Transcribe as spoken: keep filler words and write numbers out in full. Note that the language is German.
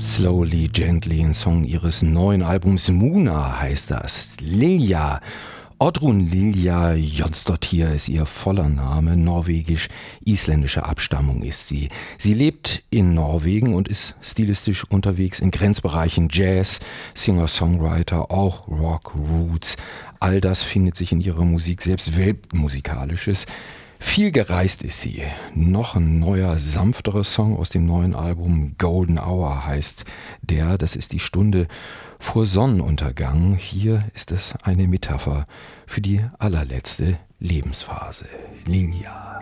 Slowly, Gently, ein Song ihres neuen Albums Muna heißt das. Lilja, Oddrun Lilja Jonsdottir ist ihr voller Name, norwegisch-isländischer Abstammung ist sie. Sie lebt in Norwegen und ist stilistisch unterwegs in Grenzbereichen Jazz, Singer-Songwriter, auch Rock, Roots. All das findet sich in ihrer Musik, selbst Weltmusikalisches. Viel gereist ist sie. Noch ein neuer, sanfterer Song aus dem neuen Album Golden Hour heißt der. Das ist die Stunde vor Sonnenuntergang. Hier ist es eine Metapher für die allerletzte Lebensphase. Lilja.